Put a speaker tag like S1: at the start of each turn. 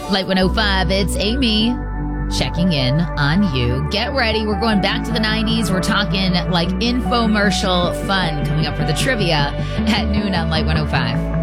S1: Light 105, it's Amy checking in on you. Get ready. We're going back to the 90s. We're talking like infomercial fun coming up for the trivia at noon on Light 105.